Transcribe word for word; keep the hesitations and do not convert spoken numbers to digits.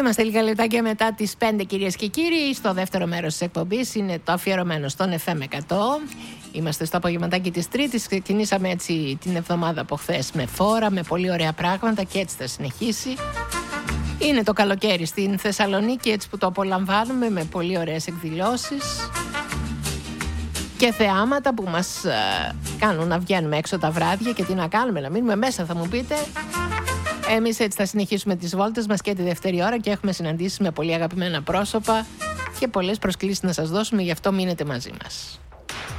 Είμαστε λίγα λεπτάκια μετά τις πέντε, κυρίες και κύριοι. Στο δεύτερο μέρος της εκπομπής είναι το αφιερωμένο στον εφ εμ εκατό. Είμαστε στο απογευματάκι της Τρίτης. Ξεκινήσαμε έτσι την εβδομάδα από χθες με φόρα, με πολύ ωραία πράγματα και έτσι θα συνεχίσει. Είναι το καλοκαίρι στην Θεσσαλονίκη, έτσι που το απολαμβάνουμε με πολύ ωραίες εκδηλώσεις και θεάματα που μας ε, κάνουν να βγαίνουμε έξω τα βράδια. Και τι να κάνουμε, να μείνουμε μέσα, θα μου πείτε. Εμείς έτσι θα συνεχίσουμε τις βόλτες μας και τη δεύτερη ώρα και έχουμε συναντήσεις με πολύ αγαπημένα πρόσωπα και πολλές προσκλήσεις να σας δώσουμε, γι' αυτό μείνετε μαζί μας.